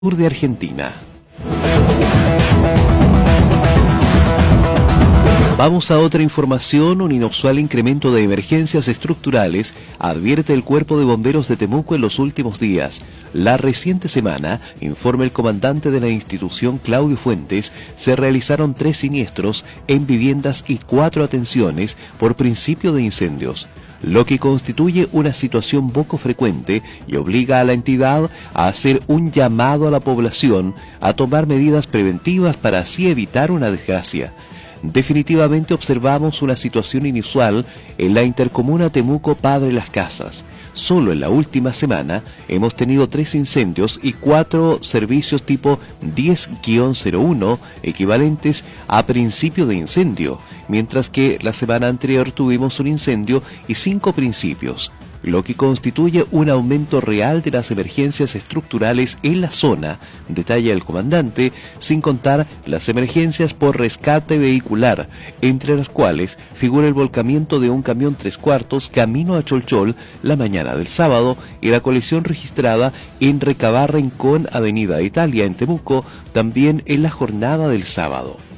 sur de Argentina. Vamos a otra información. Un inusual incremento de emergencias estructurales advierte el Cuerpo de Bomberos de Temuco en los últimos días. La reciente semana, informa el comandante de la institución Claudio Fuentes, se realizaron 3 siniestros en viviendas y 4 atenciones por principio de incendios, lo que constituye una situación poco frecuente y obliga a la entidad a hacer un llamado a la población a tomar medidas preventivas para así evitar una desgracia. Definitivamente observamos una situación inusual en la intercomuna Temuco-Padre Las Casas. Solo en la última semana hemos tenido 3 incendios y 4 servicios tipo 10-01 equivalentes a principio de incendio, mientras que la semana anterior tuvimos un incendio y 5 principios, lo que constituye un aumento real de las emergencias estructurales en la zona, detalla el comandante, sin contar las emergencias por rescate vehicular, entre las cuales figura el volcamiento de un camión 3/4 camino a Cholchol la mañana del sábado y la colisión registrada en Recabarren con Avenida Italia en Temuco, también en la jornada del sábado.